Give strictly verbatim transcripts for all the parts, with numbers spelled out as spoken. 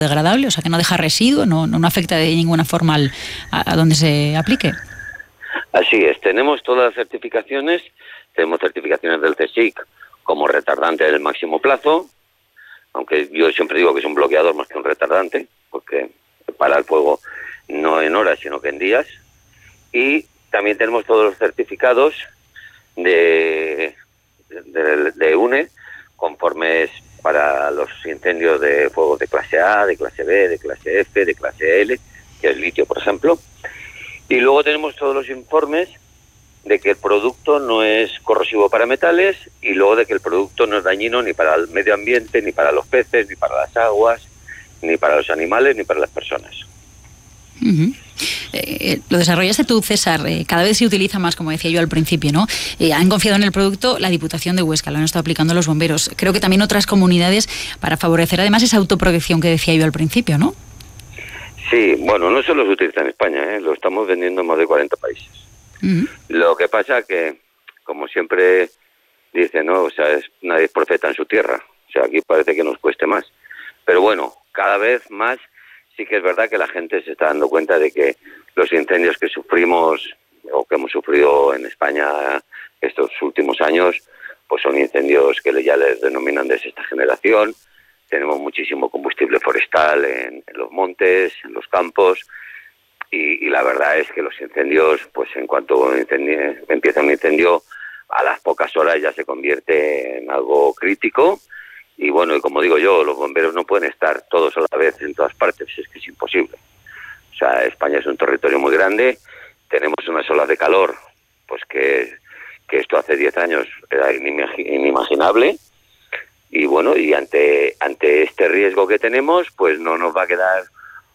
degradable, o sea que no deja residuo, no, no afecta de ninguna forma al, a, a donde se aplique. Así es, tenemos todas las certificaciones, tenemos certificaciones del C S I C como retardante del máximo plazo, aunque yo siempre digo que es un bloqueador más que un retardante, porque para el fuego no en horas, sino que en días. Y también tenemos todos los certificados de, de, de U N E, conformes para los incendios de fuego de clase A, de clase B, de clase F, de clase L, que es litio, por ejemplo. Y luego tenemos todos los informes de que el producto no es corrosivo para metales y luego de que el producto no es dañino ni para el medio ambiente, ni para los peces, ni para las aguas, ni para los animales, ni para las personas. Uh-huh. Eh, lo desarrollaste tú, César. Eh, cada vez se utiliza más, como decía yo al principio, ¿no? Eh, han confiado en el producto la Diputación de Huesca, lo han estado aplicando los bomberos. Creo que también otras comunidades para favorecer además esa autoprotección que decía yo al principio, ¿no? Sí, bueno, no solo se utiliza en España, ¿eh? Lo estamos vendiendo en más de cuarenta países. Uh-huh. Lo que pasa que, como siempre dice, ¿no? O sea, es, nadie es profeta en su tierra. O sea, aquí parece que nos cueste más. Pero bueno, cada vez más sí que es verdad que la gente se está dando cuenta de que los incendios que sufrimos o que hemos sufrido en España estos últimos años, pues son incendios que ya les denominan de sexta generación. Tenemos muchísimo combustible forestal en, en los montes, en los campos, y, y la verdad es que los incendios, pues en cuanto incendie, empieza un incendio, a las pocas horas ya se convierte en algo crítico. Y bueno, y como digo yo, los bomberos no pueden estar todos a la vez en todas partes, es que es imposible. O sea, España es un territorio muy grande, tenemos unas olas de calor, pues que, que esto hace diez años era inimaginable. Y bueno, y ante ante este riesgo que tenemos, pues no nos va a quedar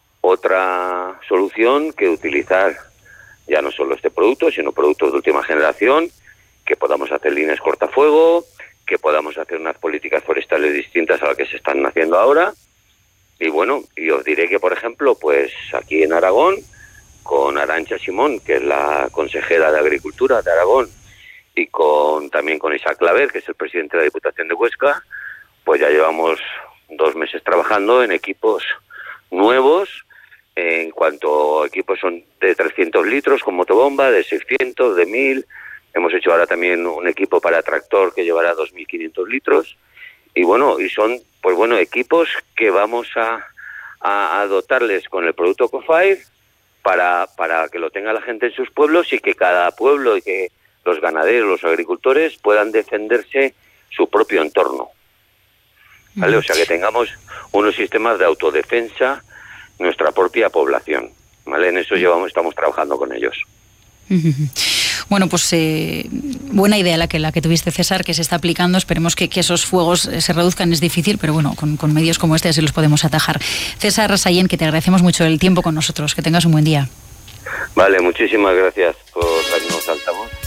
otra solución que utilizar ya no solo este producto, sino productos de última generación, que podamos hacer líneas cortafuego, que podamos hacer unas políticas forestales distintas a las que se están haciendo ahora. Y bueno, y os diré que, por ejemplo, pues aquí en Aragón, con Arantxa Simón, que es la consejera de Agricultura de Aragón, y con también con Isaac Claver, que es el presidente de la Diputación de Huesca, pues ya llevamos dos meses trabajando en equipos nuevos. En cuanto a equipos son de trescientos litros con motobomba, de seiscientos, de mil. Hemos hecho ahora también un equipo para tractor que llevará dos mil quinientos litros. Y bueno, y son pues bueno equipos que vamos a, a, a dotarles con el producto Cofire para, para que lo tenga la gente en sus pueblos y que cada pueblo y que los ganaderos, los agricultores puedan defenderse su propio entorno. ¿Vale? O sea, que tengamos unos sistemas de autodefensa nuestra propia población. ¿Vale? En eso llevamos, estamos trabajando con ellos. Bueno, pues eh, buena idea la que la que tuviste, César, que se está aplicando. Esperemos que, que esos fuegos se reduzcan. Es difícil, pero bueno, con, con medios como este así los podemos atajar. César Sallent, que te agradecemos mucho el tiempo con nosotros. Que tengas un buen día. Vale, muchísimas gracias por darnos altavoz.